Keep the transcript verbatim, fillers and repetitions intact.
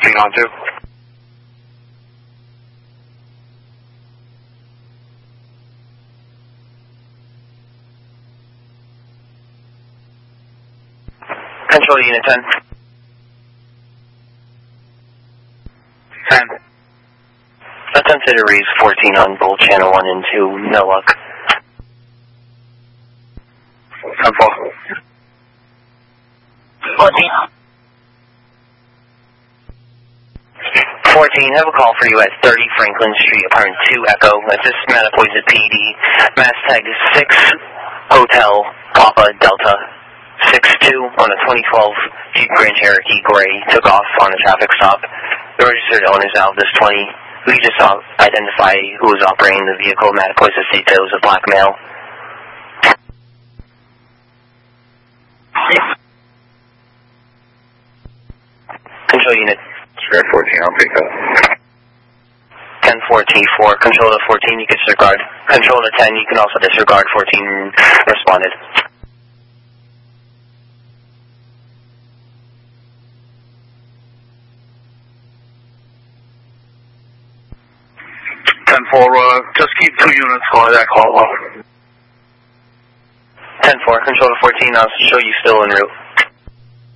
fourteen on two. Control Unit ten. ten. Attempted to raise fourteen on both channel one and two. No luck. ten four. fourteen. fourteen, have a call for you at thirty Franklin Street, apartment two Echo. This is Mattapoisett P D. Mass tag six Hotel Papa Delta six two on a twenty twelve Jeep Grand Cherokee Gray. Took off on a traffic stop. The registered owner is Alvis twenty. We just saw, identify who was operating the vehicle. Mattapoisett states it was a black male. Control Unit. Square fourteen, I'll pick up. ten four T four. Control to fourteen, you can disregard. Control to ten, you can also disregard. fourteen responded. ten four, uh, just keep two units while that call off. ten four, control to fourteen, I'll show you still en route.